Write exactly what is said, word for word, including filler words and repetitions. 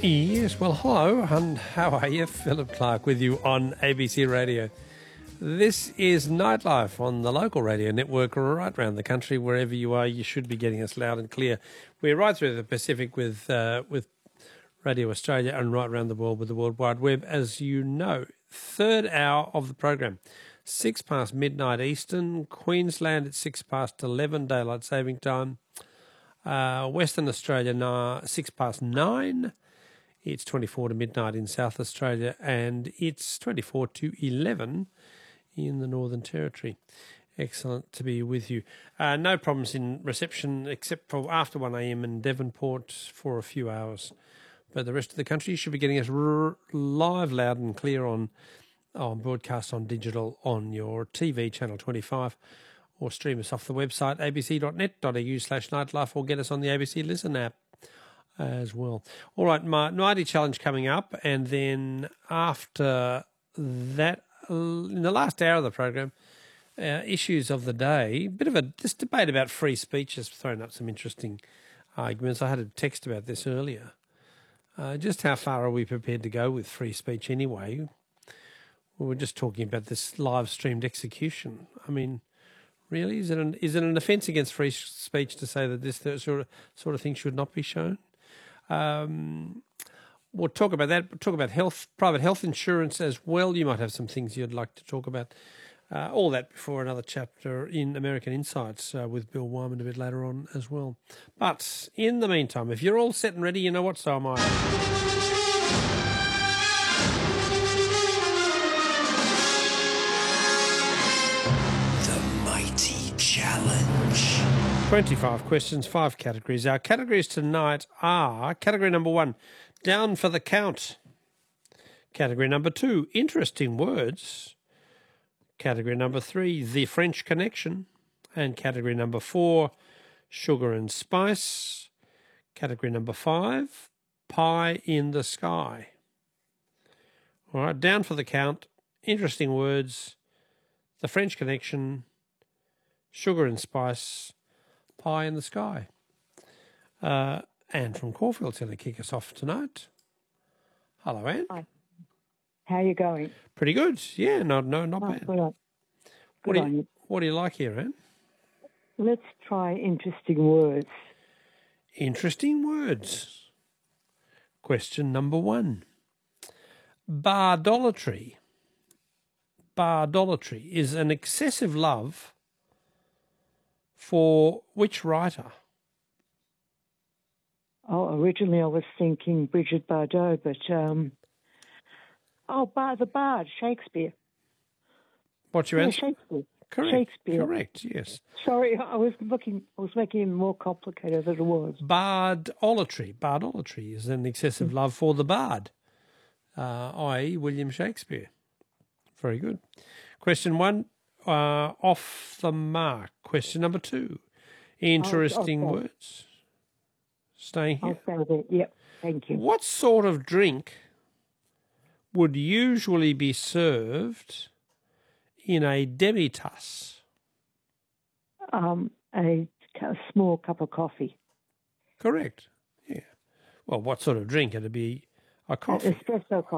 Yes, well, hello, and how are you? Philip Clark with you on A B C Radio. This is Nightlife on the local radio network right around the country. Wherever you are, you should be getting us loud and clear. We're right through the Pacific with uh, with Radio Australia and right around the world with the World Wide Web, as you know. Third hour of the program, six past midnight Eastern, Queensland at six past eleven, Daylight Saving Time. Uh, Western Australia, now six past nine. It's twenty-four to midnight in South Australia, and it's twenty-four to eleven in the Northern Territory. Excellent to be with you. Uh, no problems in reception except for after one a.m. in Devonport for a few hours. But the rest of the country should be getting us r- live, loud and clear on, on broadcast on digital on your T V, Channel twenty-five, or stream us off the website a b c dot net dot a u slash nightlife, or get us on the A B C Listen app as well. All right, my Nighty Challenge coming up, and then after that, in the last hour of the program, uh, issues of the day, bit of a this debate about free speech has thrown up some interesting arguments. I had a text about this earlier. Uh, just how far are we prepared to go with free speech anyway? We were just talking about this live-streamed execution. I mean, really, is it an is it an offence against free speech to say that this sort of sort of thing should not be shown? Um, we'll talk about that. We'll talk about health, private health insurance as well. You might have some things you'd like to talk about. Uh, all that before another chapter in American Insights uh, with Bill Wyman a bit later on as well. But in the meantime, if you're all set and ready, you know what, so am I. The Mighty Challenge. twenty-five questions, five categories. Our categories tonight are category number one, down for the count. Category number two, interesting words. Category number three, the French Connection. And category number four, sugar and spice. Category number five, pie in the sky. All right, down for the count, interesting words, the French Connection, sugar and spice, pie in the sky. Uh, Anne from Caulfield's going to kick us off tonight. Hello, Anne. Hi. How are you going? Pretty good. Yeah, no, no, not Oh, bad. good on, What good do on you, you. what do you like here, Anne? Let's try interesting words. Interesting words. Question number one. Bardolatry. Bardolatry is an excessive love for which writer? Oh, originally I was thinking Bridget Bardot, but um, oh, Bar the Bard, Shakespeare. What's your Yeah, answer? Shakespeare. Correct. Shakespeare. Correct, yes. Sorry, I was looking. I was making it more complicated than it was. Bardolatry. Bardolatry is an excessive love for the bard, uh, that is. William Shakespeare. Very good. Question one, uh, off the mark. Question number two, interesting I'll, I'll words. Staying here. I'll say that. Yep. Thank you. What sort of drink would usually be served in a demitasse? Um, a, a small cup of coffee. Correct. Yeah. Well, what sort of drink? It'd be a coffee. Espresso coffee.